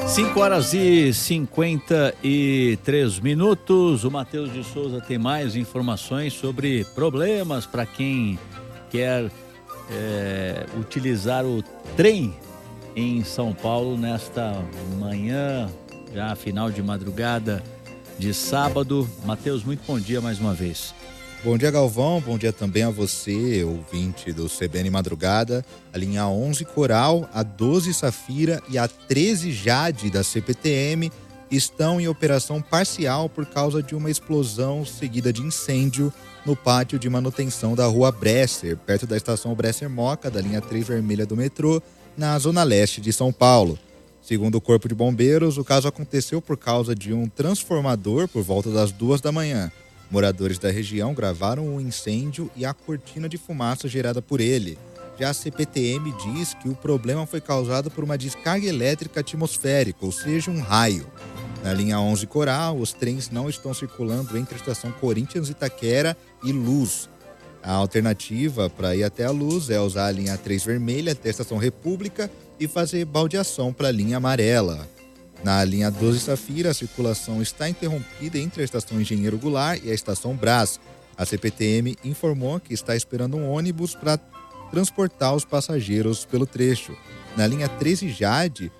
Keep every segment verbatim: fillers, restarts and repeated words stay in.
cinco horas e cinquenta e três minutos. O Matheus de Souza tem mais informações sobre problemas para quem quer é, utilizar o trem em São Paulo nesta manhã, já final de madrugada de sábado. Matheus, muito bom dia mais uma vez. Bom dia, Galvão. Bom dia também a você, ouvinte do C B N Madrugada. A linha onze Coral, a doze Safira e a treze Jade da C P T M estão em operação parcial por causa de uma explosão seguida de incêndio no pátio de manutenção da Rua Bresser, perto da estação Bresser Moca, da linha três vermelha do metrô, na zona leste de São Paulo. Segundo o Corpo de Bombeiros, o caso aconteceu por causa de um transformador por volta das duas da manhã. Moradores da região gravaram o incêndio e a cortina de fumaça gerada por ele. Já a C P T M diz que o problema foi causado por uma descarga elétrica atmosférica, ou seja, um raio. Na linha onze Coral, os trens não estão circulando entre a estação Corinthians Itaquera e Luz. A alternativa para ir até a Luz é usar a linha três vermelha até a estação República e fazer baldeação para a linha amarela. Na linha doze Safira, a circulação está interrompida entre a estação Engenheiro Goulart e a estação Brás. A C P T M informou que está esperando um ônibus para transportar os passageiros pelo trecho. Na linha treze Jade,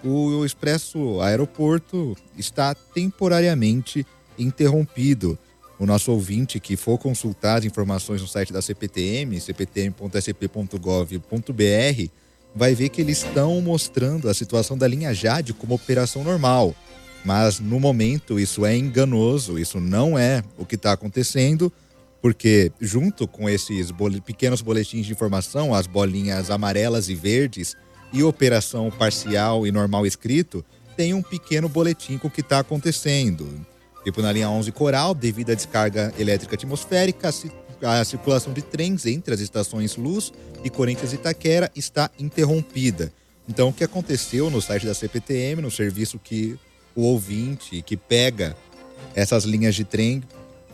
o Expresso Aeroporto está temporariamente interrompido. O nosso ouvinte que for consultar as informações no site da C P T M, c p t m ponto s p ponto gov ponto b r, vai ver que eles estão mostrando a situação da linha Jade como operação normal. Mas, no momento, isso é enganoso, isso não é o que está acontecendo, porque, junto com esses bol- pequenos boletins de informação, as bolinhas amarelas e verdes, e operação parcial e normal escrito, tem um pequeno boletim com o que está acontecendo. Tipo, na linha onze Coral, devido à descarga elétrica atmosférica, a circulação de trens entre as estações Luz e Corinthians Itaquera está interrompida. Então, o que aconteceu no site da C P T M, no serviço que o ouvinte que pega essas linhas de trem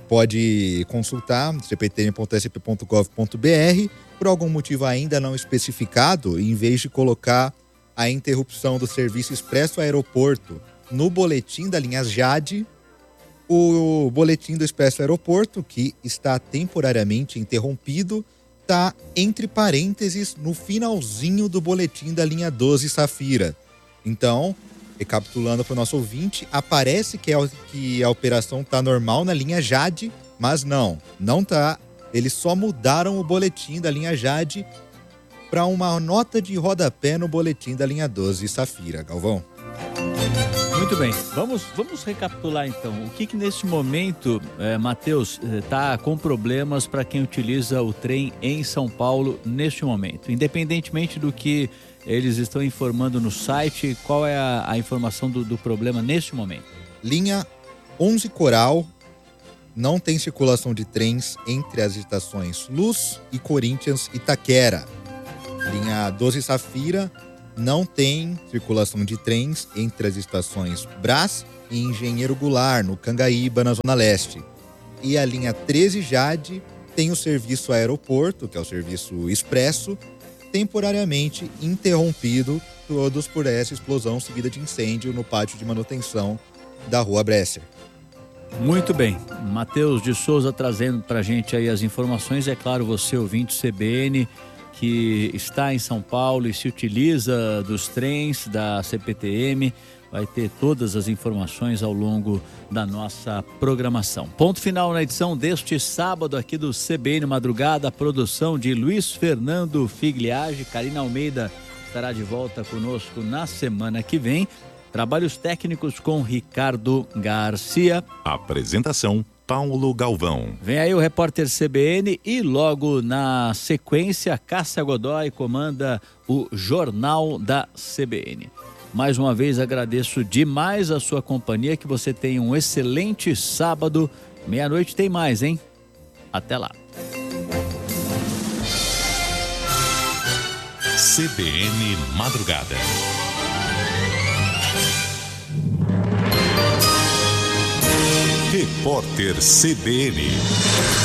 pode consultar, c p t m ponto s p ponto gov ponto b r, por algum motivo ainda não especificado, em vez de colocar a interrupção do serviço Expresso Aeroporto no boletim da linha Jade, o boletim do Expresso Aeroporto, que está temporariamente interrompido, está entre parênteses no finalzinho do boletim da linha doze Safira. Então, recapitulando para o nosso ouvinte, aparece que, é, que a operação está normal na linha Jade, mas não, não está. Eles só mudaram o boletim da linha Jade para uma nota de rodapé no boletim da linha doze Safira. Galvão? Muito bem, vamos, vamos recapitular então. O que que nesse momento, é, Matheus, está com problemas para quem utiliza o trem em São Paulo neste momento? Independentemente do que eles estão informando no site, qual é a, a informação do, do problema neste momento? Linha onze Coral, não tem circulação de trens entre as estações Luz e Corinthians Itaquera. Linha doze Safira, não tem circulação de trens entre as estações Brás e Engenheiro Goulart, no Cangaíba, na Zona Leste. E a linha treze Jade tem o serviço aeroporto, que é o serviço expresso, temporariamente interrompido, todos por essa explosão seguida de incêndio no pátio de manutenção da Rua Bresser. Muito bem, Matheus de Souza trazendo pra gente aí as informações. É claro, você ouvinte C B N, que está em São Paulo e se utiliza dos trens da C P T M, vai ter todas as informações ao longo da nossa programação. Ponto final na edição deste sábado aqui do C B N Madrugada, a produção de Luiz Fernando Figliage. Karina Almeida estará de volta conosco na semana que vem. Trabalhos técnicos com Ricardo Garcia. Apresentação Paulo Galvão. Vem aí o repórter C B N e logo na sequência, Cássia Godoy comanda o Jornal da C B N. Mais uma vez agradeço demais a sua companhia, que você tenha um excelente sábado. Meia-noite tem mais, hein? Até lá. C B N Madrugada. Repórter C B N.